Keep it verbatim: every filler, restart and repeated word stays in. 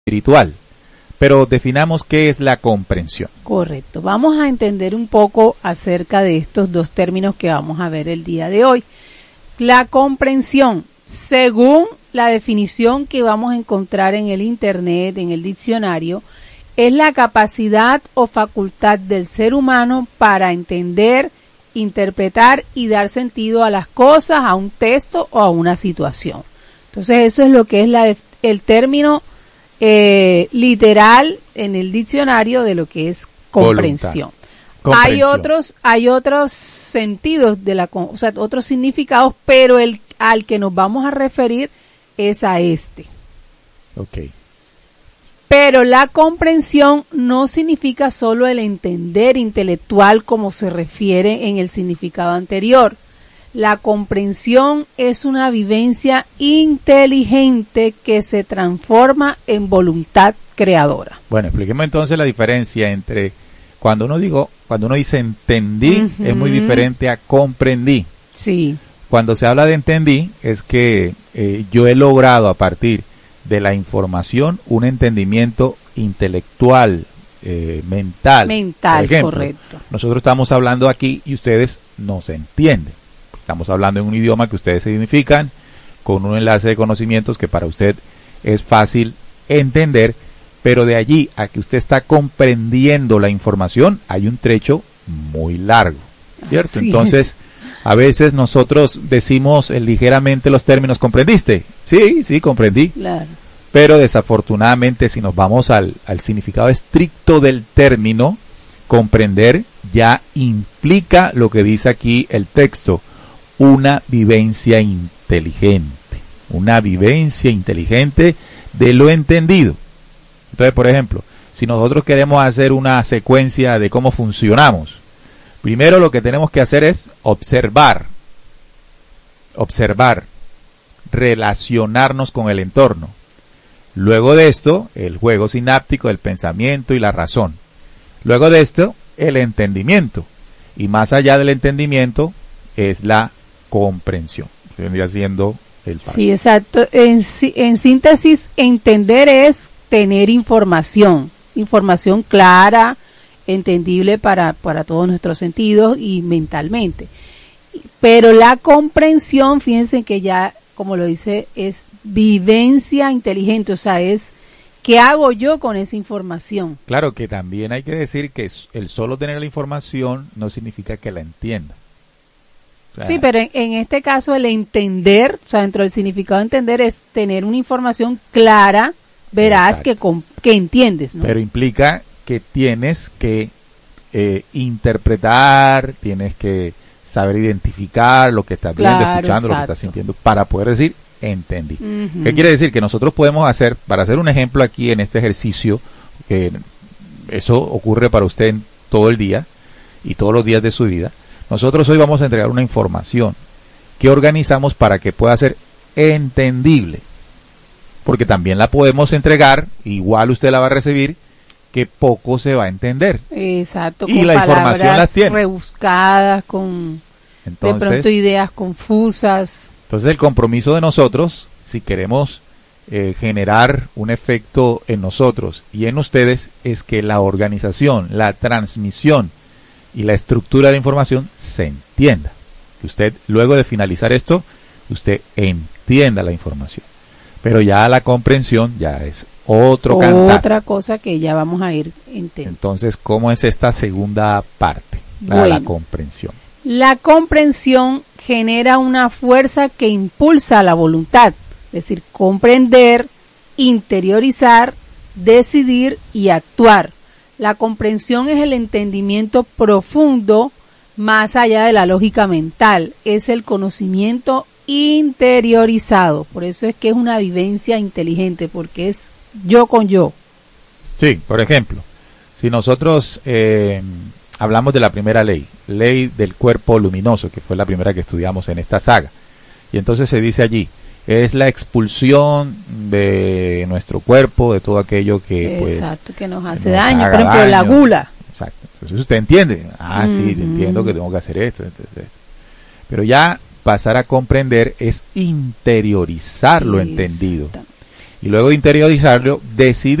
espiritual. Pero definamos qué es la comprensión. Correcto. Vamos a entender un poco acerca de estos dos términos que vamos a ver el día de hoy. La comprensión, según la definición que vamos a encontrar en el internet, en el diccionario, es la capacidad o facultad del ser humano para entender, interpretar y dar sentido a las cosas, a un texto o a una situación. Entonces eso es lo que es la, el término eh, literal en el diccionario de lo que es comprensión. comprensión. Hay otros, hay otros sentidos de la, o sea, otros significados, pero el al que nos vamos a referir es a este. Okay. Pero la comprensión no significa solo el entender intelectual como se refiere en el significado anterior. La comprensión es una vivencia inteligente que se transforma en voluntad creadora. Bueno, expliquemos entonces la diferencia entre cuando uno digo, cuando uno dice entendí, uh-huh. es muy diferente a comprendí. Sí. Cuando se habla de entendí, es que eh, yo he logrado a partir de la información un entendimiento intelectual, eh, mental. Mental, por ejemplo, correcto. Nosotros estamos hablando aquí y ustedes no se entienden. Estamos hablando en un idioma que ustedes se identifican, con un enlace de conocimientos que para usted es fácil entender, pero de allí a que usted está comprendiendo la información hay un trecho muy largo, ¿cierto? Así Entonces, es. A veces nosotros decimos eh, ligeramente los términos, ¿comprendiste? Sí, sí, comprendí. Claro. Pero desafortunadamente si nos vamos al, al significado estricto del término, comprender ya implica lo que dice aquí el texto, una vivencia inteligente, una vivencia inteligente de lo entendido. Entonces, por ejemplo, si nosotros queremos hacer una secuencia de cómo funcionamos, primero lo que tenemos que hacer es observar, observar, relacionarnos con el entorno. Luego de esto, el juego sináptico, el pensamiento y la razón. Luego de esto, el entendimiento. Y más allá del entendimiento, es la comprensión. Que vendría siendo el padre. Sí, exacto. En, en síntesis, entender es tener información, información clara, entendible para, para todos nuestros sentidos y mentalmente. Pero la comprensión, fíjense que ya, como lo dice, es vivencia inteligente, o sea, es ¿qué hago yo con esa información? Claro que también hay que decir que el solo tener la información no significa que la entienda. O sea, sí, pero en, en este caso el entender, o sea, dentro del significado de entender es tener una información clara, veraz, que, que entiendes, ¿no? Pero implica que tienes que eh, interpretar, tienes que saber identificar lo que estás viendo, claro, escuchando, exacto. lo que estás sintiendo, para poder decir, entendí. Uh-huh. ¿Qué quiere decir? Que nosotros podemos hacer, para hacer un ejemplo aquí en este ejercicio, que eso ocurre para usted en todo el día y todos los días de su vida, nosotros hoy vamos a entregar una información que organizamos para que pueda ser entendible, porque también la podemos entregar, igual usted la va a recibir, que poco se va a entender. Exacto, y con la información las tiene. Rebuscadas, con entonces, de pronto ideas confusas. Entonces el compromiso de nosotros, si queremos eh, generar un efecto en nosotros y en ustedes, es que la organización, la transmisión y la estructura de la información se entienda. Que usted, luego de finalizar esto, usted entienda la información. Pero ya la comprensión ya es otro cantar. Otra cosa que ya vamos a ir entendiendo. Entonces, ¿cómo es esta segunda parte? La, bueno, la comprensión. La comprensión genera una fuerza que impulsa la voluntad. Es decir, comprender, interiorizar, decidir y actuar. La comprensión es el entendimiento profundo más allá de la lógica mental. Es el conocimiento interiorizado, por eso es que es una vivencia inteligente, porque es yo con yo. Sí, por ejemplo, si nosotros eh, hablamos de la primera ley, ley del cuerpo luminoso, que fue la primera que estudiamos en esta saga, y entonces se dice allí, es la expulsión de nuestro cuerpo, de todo aquello que exacto, pues, que nos hace nos daño, por ejemplo, daño. La gula. Exacto, entonces usted entiende, ah, uh-huh. sí, entiendo que tengo que hacer esto, esto, esto. Pero ya pasar a comprender es interiorizar lo entendido. y luego de interiorizarlo, decidir